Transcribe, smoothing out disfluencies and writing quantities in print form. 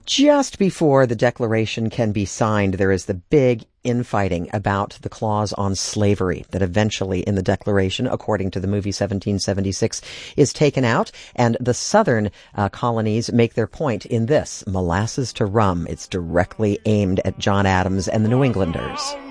Just before the Declaration can be signed, there is the big infighting about the clause on slavery that eventually in the Declaration, according to the movie 1776, is taken out. And the southern colonies make their point in this, molasses to rum. It's directly aimed at John Adams and the New Englanders.